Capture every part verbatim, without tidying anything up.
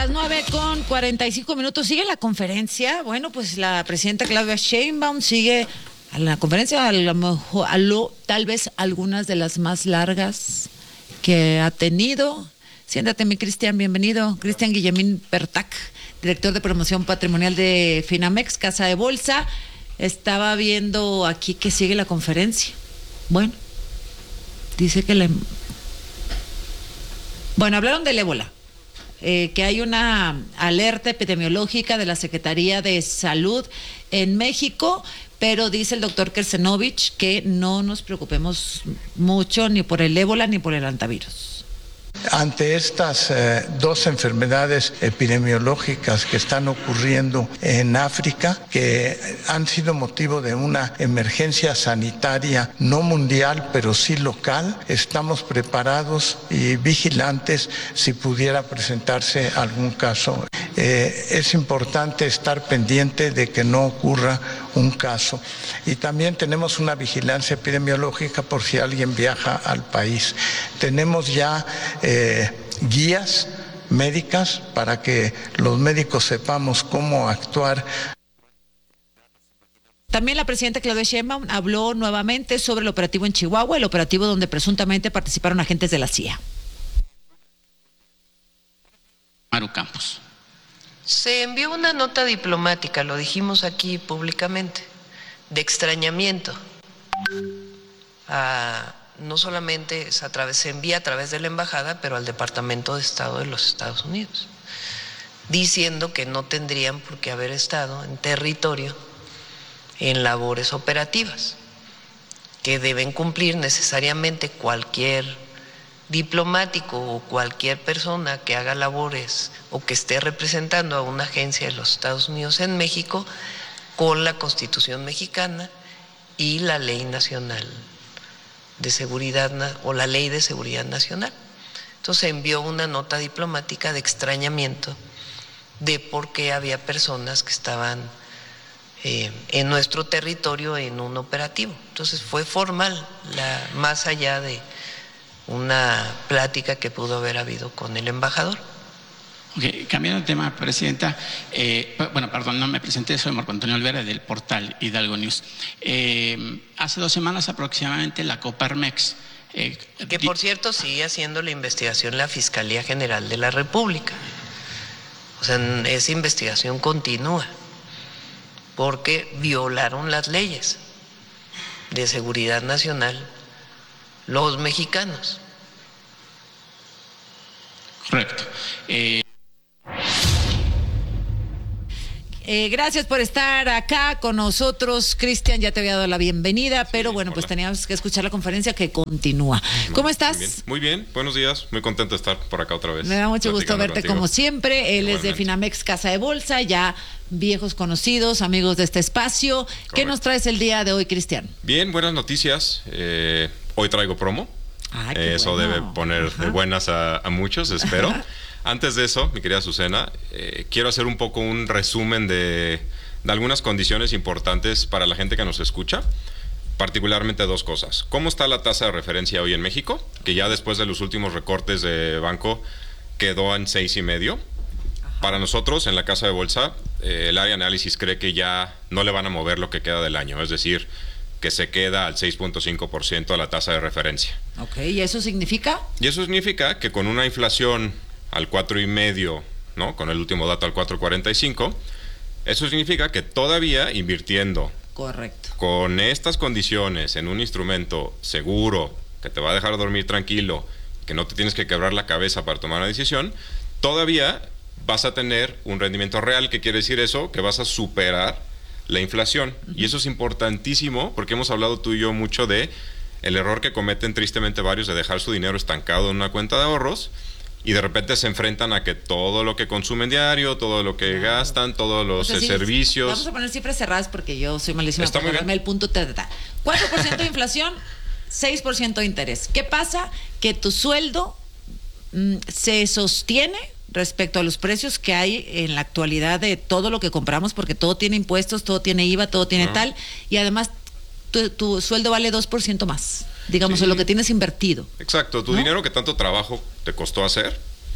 las nueve con cuarenta y cinco minutos. Sigue la conferencia. Bueno, pues la presidenta Claudia Sheinbaum sigue a la conferencia, a lo mejor, a lo, tal vez algunas de las más largas que ha tenido. Siéntate, mi Cristian, bienvenido. Cristian Guillemín Pertac, director de promoción patrimonial de Finamex, Casa de Bolsa. Estaba viendo aquí que sigue la conferencia. Bueno, dice que la... Bueno, hablaron del ébola. Eh, que hay una alerta epidemiológica de la Secretaría de Salud en México, pero dice el doctor Kersenovich que no nos preocupemos mucho ni por el ébola ni por el hantavirus. Ante estas eh, dos enfermedades epidemiológicas que están ocurriendo en África, que han sido motivo de una emergencia sanitaria no mundial, pero sí local, estamos preparados y vigilantes si pudiera presentarse algún caso. Eh, es importante estar pendiente de que no ocurra un caso. Y también tenemos una vigilancia epidemiológica por si alguien viaja al país. Tenemos ya eh, guías médicas para que los médicos sepamos cómo actuar. También la presidenta Claudia Sheinbaum habló nuevamente sobre el operativo en Chihuahua, el operativo donde presuntamente participaron agentes de la C I A. Maru Campos. Se envió una nota diplomática, lo dijimos aquí públicamente, de extrañamiento. A, no solamente a través, se envía a través de la embajada, pero al Departamento de Estado de los Estados Unidos, diciendo que no tendrían por qué haber estado en territorio en labores operativas, que deben cumplir necesariamente cualquier diplomático o cualquier persona que haga labores o que esté representando a una agencia de los Estados Unidos en México con la Constitución mexicana y la Ley Nacional de Seguridad o la Ley de Seguridad Nacional. Entonces envió una nota diplomática de extrañamiento de por qué había personas que estaban eh, en nuestro territorio en un operativo. Entonces fue formal, la, más allá de una plática que pudo haber habido con el embajador. Okay, cambiando de tema, Presidenta, eh, bueno, perdón, no me presenté, soy Marco Antonio Olvera del portal Hidalgo News. Eh, hace dos semanas aproximadamente la Coparmex... Eh, que por cierto sigue haciendo la investigación la Fiscalía General de la República. O sea, esa investigación continúa, porque violaron las leyes de seguridad nacional los mexicanos. Correcto. Eh... Eh, gracias por estar acá con nosotros, Cristian. Ya te había dado la bienvenida, pero sí, bueno, hola. Pues teníamos que escuchar la conferencia que continúa. ¿Cómo estás? Muy bien. Muy bien, buenos días. Muy contento de estar por acá otra vez. Me da mucho gusto verte contigo, como siempre. Él Igualmente. Es de Finamex Casa de Bolsa, ya viejos conocidos, amigos de este espacio. Correcto. ¿Qué nos traes el día de hoy, Cristian? Bien, buenas noticias. Eh, hoy traigo promo. Ay, eh, eso bueno. debe poner Ajá. de buenas a, a muchos, espero. Antes de eso, mi querida Azucena, eh, quiero hacer un poco un resumen de, de algunas condiciones importantes para la gente que nos escucha, particularmente dos cosas. ¿Cómo está la tasa de referencia hoy en México? Que ya después de los últimos recortes de banco quedó en seis y medio. Para nosotros, en la Casa de Bolsa, eh, el área de análisis cree que ya no le van a mover lo que queda del año, es decir, que se queda al seis punto cinco por ciento la tasa de referencia. Ok, ¿y eso significa? Y eso significa que con una inflación al cuatro y medio, ¿no? Con el último dato al cuatro cuarenta y cinco, eso significa que todavía invirtiendo Correcto. con estas condiciones en un instrumento seguro, que te va a dejar dormir tranquilo, que no te tienes que quebrar la cabeza para tomar una decisión, todavía vas a tener un rendimiento real. ¿Qué quiere decir eso? Que vas a superar la inflación. Uh-huh. Y eso es importantísimo porque hemos hablado tú y yo mucho de el error que cometen tristemente varios de dejar su dinero estancado en una cuenta de ahorros y de repente se enfrentan a que todo lo que consumen diario, todo lo que claro. gastan, todos los o sea, Sí, servicios... vamos a poner cifras cerradas porque yo soy malísima para agarrarme el punto. Ta, ta, ta. cuatro por ciento de inflación, seis por ciento de interés. ¿Qué pasa? Que tu sueldo mm, se sostiene respecto a los precios que hay en la actualidad de todo lo que compramos, porque todo tiene impuestos, todo tiene I V A, todo tiene uh-huh. tal, y además tu, tu sueldo vale dos por ciento más. Digamos, sí. en lo que tienes invertido. Exacto, tu ¿no? dinero que tanto trabajo te costó hacer,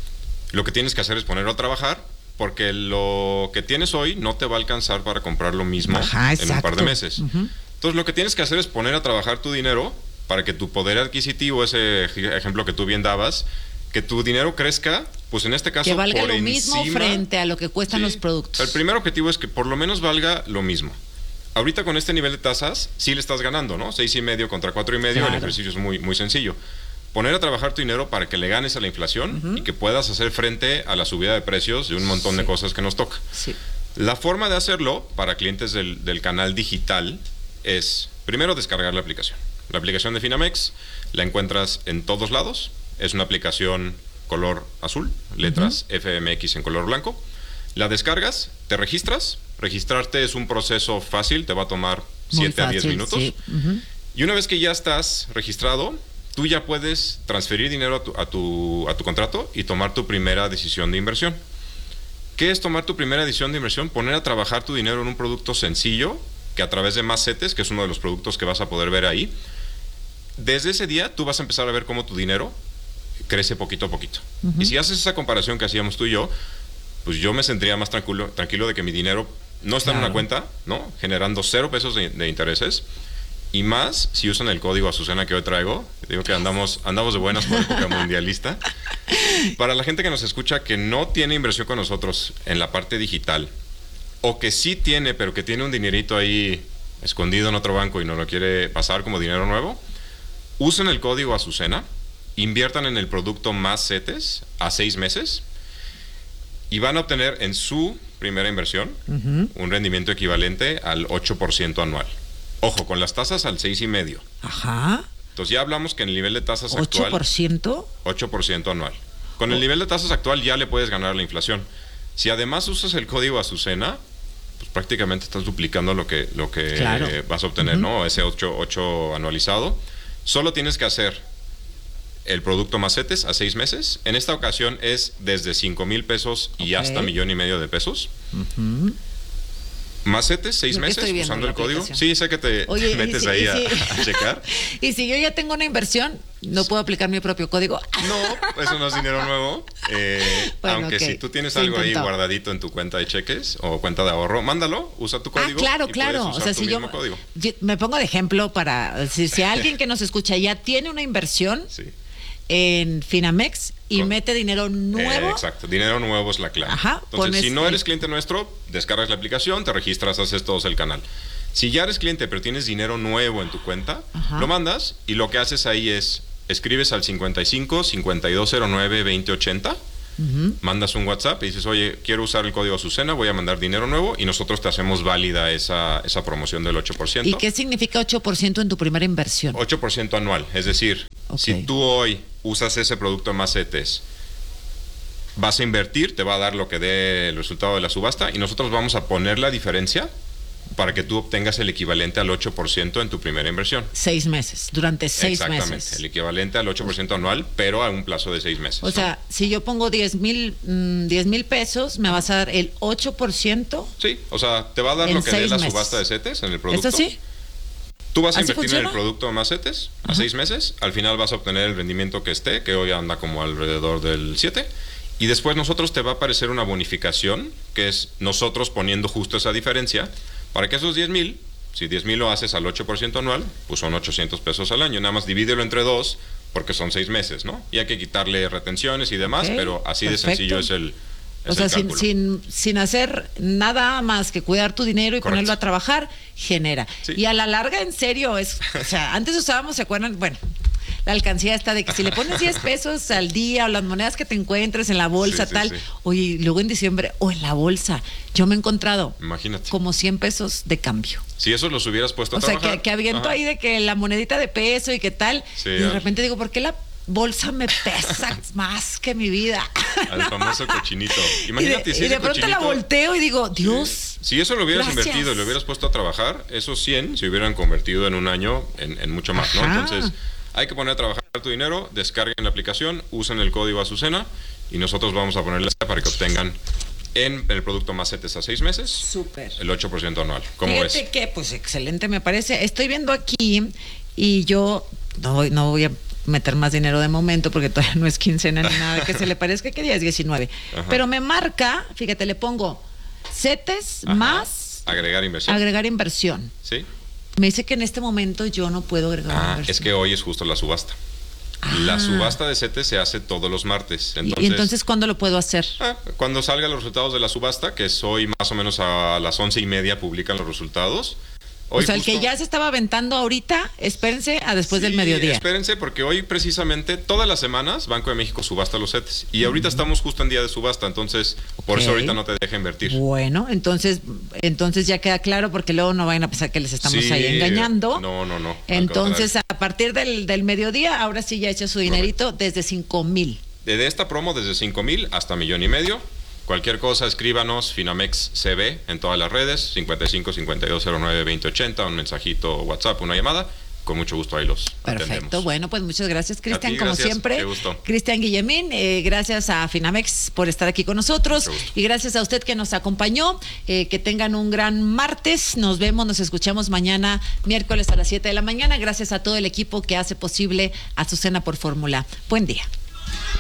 Lo que tienes que hacer es ponerlo a trabajar, porque lo que tienes hoy no te va a alcanzar para comprar lo mismo Ajá, en un par de exacto. meses. Ujú. Entonces, lo que tienes que hacer es poner a trabajar tu dinero para que tu poder adquisitivo, ese ej- ejemplo que tú bien dabas, que tu dinero crezca, pues en este caso Que valga por lo mismo encima- frente a lo que cuestan Sí. los productos. El primer objetivo es que por lo menos valga lo mismo. Ahorita con este nivel de tasas, sí le estás ganando, ¿no? Seis y medio contra cuatro y medio, Claro. el ejercicio es muy, muy sencillo. Poner a trabajar tu dinero para que le ganes a la inflación y que puedas hacer frente a la subida de precios de un montón de Sí. cosas que nos toca. Sí. La forma de hacerlo para clientes del, del canal digital es, primero, descargar la aplicación. La aplicación de Finamex la encuentras en todos lados. Es una aplicación color azul, letras F M X en color blanco. La descargas, te registras. Registrarte es un proceso fácil, te va a tomar Muy siete a diez fácil, minutos. sí. Ujú. Y una vez que ya estás registrado, tú ya puedes transferir dinero a tu, a tu, a tu contrato y tomar tu primera decisión de inversión. ¿Qué es tomar tu primera decisión de inversión? Poner a trabajar tu dinero en un producto sencillo, que a través de Macetes, que es uno de los productos que vas a poder ver ahí, desde ese día tú vas a empezar a ver cómo tu dinero crece poquito a poquito. Y si haces esa comparación que hacíamos tú y yo, pues yo me sentiría más tranquilo, tranquilo de que mi dinero no está en Claro. una cuenta, ¿no? Generando cero pesos de, de intereses. Y más si usan el código Azucena que hoy traigo. Digo que andamos, andamos de buenas por época mundialista. Para la gente que nos escucha que no tiene inversión con nosotros en la parte digital, o que sí tiene, pero que tiene un dinerito ahí escondido en otro banco y no lo quiere pasar como dinero nuevo, usen el código Azucena, inviertan en el producto Macetes a seis meses y van a obtener en su primera inversión un rendimiento equivalente al ocho por ciento anual. Ojo, con las tasas al seis y medio. Ajá. Entonces ya hablamos que en el nivel de tasas ¿ocho actual por ciento? ocho por ciento anual. Con el nivel de tasas actual ya le puedes ganar la inflación. Si además usas el código Azucena, pues prácticamente estás duplicando lo que, lo que Claro. eh, vas a obtener, ¿no? Ese ocho anualizado. Solo tienes que hacer el producto Macetes a seis meses. En esta ocasión es desde cinco mil pesos y Ok. hasta millón y medio de pesos. Macetes, seis Yo que meses estoy viendo usando la el código. aplicación. Sí, sé que te, Oye, te metes y si- ahí y a, si- a checar. Y si yo ya tengo una inversión, no puedo aplicar mi propio código. No, eso no es dinero nuevo. Eh, Bueno, aunque ok. si tú tienes Se algo intentó. ahí guardadito en tu cuenta de cheques o cuenta de ahorro, mándalo, usa tu Ah, código. claro, y claro. puedes O usar sea, tu si yo, mismo código. yo me pongo de ejemplo para si, si alguien que nos escucha ya tiene una inversión Sí. en Finamex y Con- mete dinero nuevo. Eh, exacto, dinero nuevo es la clave. Ajá, Entonces, pones si no el- eres cliente nuestro, descargas la aplicación, te registras, haces todos el canal. Si ya eres cliente pero tienes dinero nuevo en tu cuenta, Ajá. lo mandas y lo que haces ahí es escribes al cincuenta y cinco, cincuenta y dos cero nueve, veinte ochenta, mandas un WhatsApp y dices, oye, quiero usar el código Azucena, voy a mandar dinero nuevo y nosotros te hacemos válida esa, esa promoción del ocho por ciento. ¿Y qué significa ocho por ciento en tu primera inversión? ocho por ciento anual, es decir, Ok. si tú hoy usas ese producto en Macetes, vas a invertir, te va a dar lo que dé el resultado de la subasta y nosotros vamos a poner la diferencia para que tú obtengas el equivalente al ocho por ciento en tu primera inversión. Seis meses, durante seis Exactamente, meses. el equivalente al ocho por ciento anual, pero a un plazo de seis meses. O sea, si yo pongo diez mil pesos, me vas a dar el ocho por ciento. Sí, o sea, te va a dar en lo que dé seis la meses. subasta de CETES en el producto. ¿Es así? Tú vas a ¿Así invertir en el funciona? producto más CETES a seis meses, al final vas a obtener el rendimiento que esté, que hoy anda como alrededor del siete, y después nosotros te va a aparecer una bonificación, que es nosotros poniendo justo esa diferencia, para que esos diez mil, si diez mil lo haces al ocho por ciento anual, pues son ochocientos pesos al año, nada más divídelo entre dos, porque son seis meses, ¿no? Y hay que quitarle retenciones y demás, Ok, pero así perfecto. de sencillo es el es O sea, el sin, cálculo. sin, sin hacer nada más que cuidar tu dinero y Correcto. ponerlo a trabajar, genera. Sí. Y a la larga, en serio, es, o sea, antes usábamos, ¿se acuerdan? Bueno, la alcancía está de que si le pones diez pesos al día o las monedas que te encuentres en la bolsa, Sí, sí, tal, sí. oye, y luego en diciembre, o en la bolsa, yo me he encontrado Imagínate. como cien pesos de cambio. Si eso los hubieras puesto a O sea, trabajar. que, que aviento Ajá. ahí de que la monedita de peso y qué tal, Sí, y de al- repente digo, ¿por qué la bolsa me pesa más que mi vida? Al famoso cochinito. Y de, Imagínate si y de ese pronto la cochinito- volteo y digo, Dios. Si eso lo hubieras gracias. invertido y lo hubieras puesto a trabajar, esos cien se hubieran convertido en un año en, en mucho más, ¿no? Ajá. Entonces, hay que poner a trabajar tu dinero, descarguen la aplicación, usen el código Azucena y nosotros vamos a ponerle para que obtengan en el producto más CETES a seis meses Súper. el ocho por ciento anual. ¿Cómo Fíjate ves? que, pues excelente me parece. Estoy viendo aquí y yo no voy, no voy a meter más dinero de momento porque todavía no es quincena ni nada que se le parezca. ¿Qué día es? diecinueve. Ajá. Pero me marca, fíjate, le pongo CETES Ajá. más... Agregar inversión. Agregar inversión. Sí. Me dice que en este momento yo no puedo agregar ah, inversión. Es que hoy es justo la subasta. Ah. La subasta de CETES se hace todos los martes. Entonces, ¿y entonces cuándo lo puedo hacer? Ah, cuando salgan los resultados de la subasta, que es hoy más o menos a las once y media publican los resultados. Hoy o sea, justo, el que ya se estaba aventando ahorita, espérense a después sí, del mediodía. Espérense, porque hoy precisamente, todas las semanas, Banco de México subasta los CETES. Y ahorita uh-huh. estamos justo en día de subasta, entonces por okay. eso ahorita no te deja invertir. Bueno, entonces, entonces ya queda claro, porque luego no vayan a pensar que les estamos sí, ahí engañando. No, no, no. Entonces, a partir del, del mediodía, ahora sí ya echa su dinerito Correcto. Desde cinco mil. Desde esta promo, desde cinco mil hasta millón y medio. Cualquier cosa, escríbanos Finamex C B en todas las redes, cincuenta y cinco, cincuenta y dos, cero nueve, veinte, ochenta, un mensajito WhatsApp, una llamada. Con mucho gusto ahí los Perfecto, atendemos. Bueno, pues muchas gracias, Cristian, como gracias. siempre. Qué gusto. Cristian Guillemín, eh, gracias a Finamex por estar aquí con nosotros y gracias a usted que nos acompañó. Eh, que tengan un gran martes. Nos vemos, nos escuchamos mañana, miércoles a las siete de la mañana. Gracias a todo el equipo que hace posible Azucena por Fórmula. Buen día.